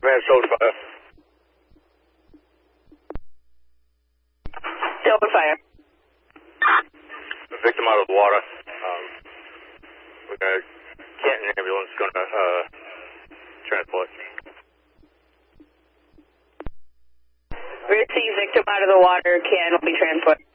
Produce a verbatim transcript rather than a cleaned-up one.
Man, shoulder fire. Shoulder fire. The victim out of the water. Um, we're going to, Canton ambulance is going to uh, transport. Receive victim out of the water, can will be transported.